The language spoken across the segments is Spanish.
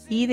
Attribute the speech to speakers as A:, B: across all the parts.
A: Y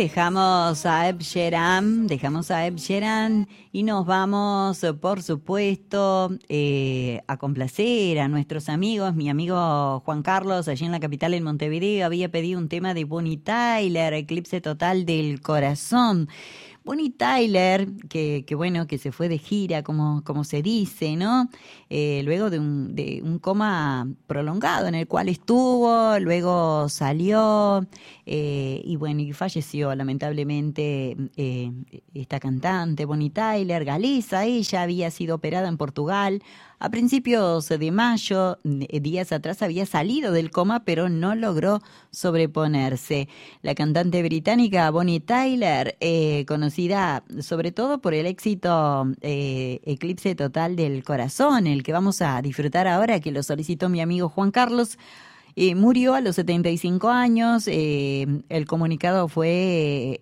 A: dejamos a Ed Sheeran y nos vamos, por supuesto, a complacer a nuestros amigos. Mi amigo Juan Carlos, allí en la capital, en Montevideo, había pedido un tema de Bonnie Tyler, Eclipse Total del Corazón. Bonnie Tyler, que bueno, que se fue de gira, como se dice, ¿no? Luego de un coma prolongado en el cual estuvo, luego salió, y bueno, y falleció lamentablemente esta cantante, Bonnie Tyler, galesa. Ella había sido operada en Portugal a principios de mayo. Días atrás había salido del coma, pero no logró sobreponerse. La cantante británica Bonnie Tyler, conocida sobre todo por el éxito Eclipse Total del Corazón, el que vamos a disfrutar ahora, que lo solicitó mi amigo Juan Carlos, murió a los 75 años. El comunicado fue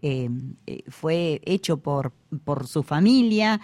A: hecho por su familia.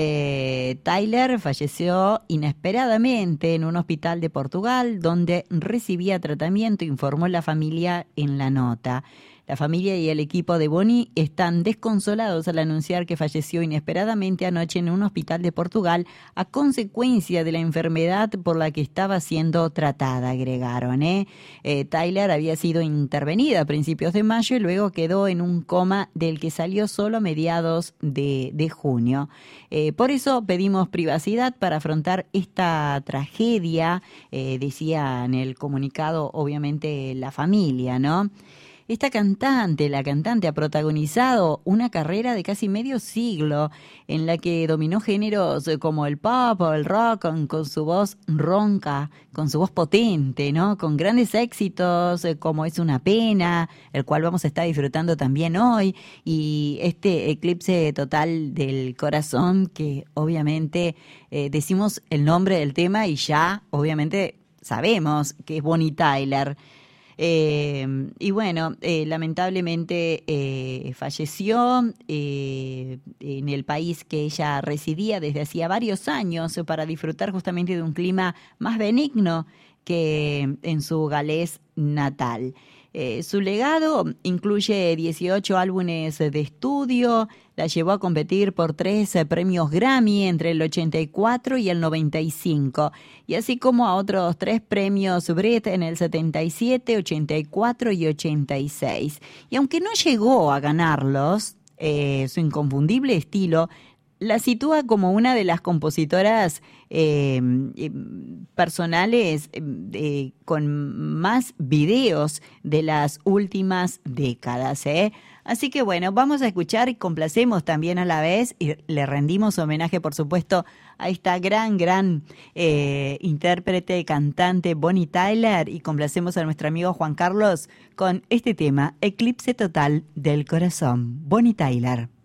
A: Tyler falleció inesperadamente en un hospital de Portugal donde recibía tratamiento, informó la familia en la nota. La familia y el equipo de Bonnie están desconsolados al anunciar que falleció inesperadamente anoche en un hospital de Portugal a consecuencia de la enfermedad por la que estaba siendo tratada, agregaron. Tyler había sido intervenida a principios de mayo y luego quedó en un coma del que salió solo a mediados de junio. Por eso pedimos privacidad para afrontar esta tragedia, decía en el comunicado, obviamente, la familia, ¿no? La cantante ha protagonizado una carrera de casi medio siglo en la que dominó géneros como el pop o el rock con su voz ronca, con su voz potente, ¿no? Con grandes éxitos como Es una pena, el cual vamos a estar disfrutando también hoy, y este Eclipse Total del Corazón, que obviamente decimos el nombre del tema y ya obviamente sabemos que es Bonnie Tyler. Y bueno, lamentablemente falleció en el país que ella residía desde hacía varios años para disfrutar justamente de un clima más benigno que en su galés natal. Su legado incluye 18 álbumes de estudio, la llevó a competir por 3 premios Grammy entre el 84 y el 95, y así como a otros 3 premios Brit en el 77, 84 y 86. Y aunque no llegó a ganarlos, su inconfundible estilo la sitúa como una de las compositoras personales con más videos de las últimas décadas. Así que bueno, vamos a escuchar y complacemos también a la vez y le rendimos homenaje, por supuesto, a esta gran intérprete, cantante Bonnie Tyler, y complacemos a nuestro amigo Juan Carlos con este tema, Eclipse Total del Corazón, Bonnie Tyler.